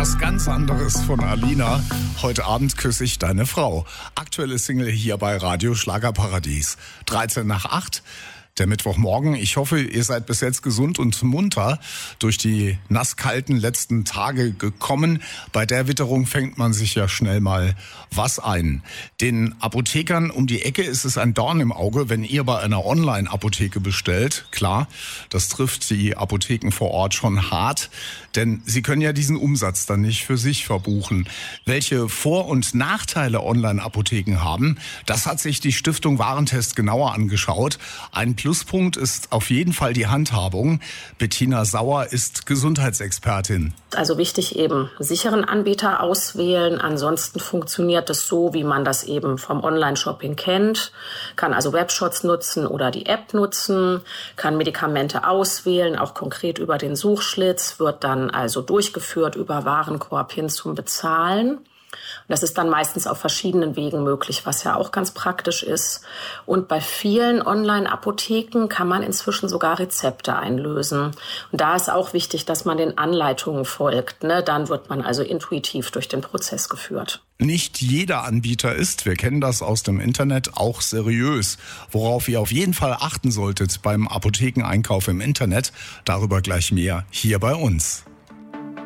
Was ganz anderes von Alina. Heute Abend küsse ich deine Frau. Aktuelle Single hier bei Radio Schlagerparadies. 13 nach 8. Der Mittwochmorgen. Ich hoffe, ihr seid bis jetzt gesund und munter durch die nasskalten letzten Tage gekommen. Bei der Witterung fängt man sich ja schnell mal was ein. Den Apothekern um die Ecke ist es ein Dorn im Auge, wenn ihr bei einer Online-Apotheke bestellt. Klar, das trifft die Apotheken vor Ort schon hart, denn sie können ja diesen Umsatz dann nicht für sich verbuchen. Welche Vor- und Nachteile Online-Apotheken haben, das hat sich die Stiftung Warentest genauer angeschaut. Ein Pluspunkt ist auf jeden Fall die Handhabung. Bettina Sauer ist Gesundheitsexpertin. Also wichtig eben sicheren Anbieter auswählen. Ansonsten funktioniert es so, wie man das eben vom Online-Shopping kennt. Kann also Webshops nutzen oder die App nutzen, kann Medikamente auswählen, auch konkret über den Suchschlitz, wird dann also durchgeführt über Warenkorb hin zum Bezahlen. Das ist dann meistens auf verschiedenen Wegen möglich, was ja auch ganz praktisch ist. Und bei vielen Online-Apotheken kann man inzwischen sogar Rezepte einlösen. Und da ist auch wichtig, dass man den Anleitungen folgt. Dann wird man also intuitiv durch den Prozess geführt. Nicht jeder Anbieter ist, wir kennen das aus dem Internet, auch seriös. Worauf ihr auf jeden Fall achten solltet beim Apothekeneinkauf im Internet, darüber gleich mehr hier bei uns.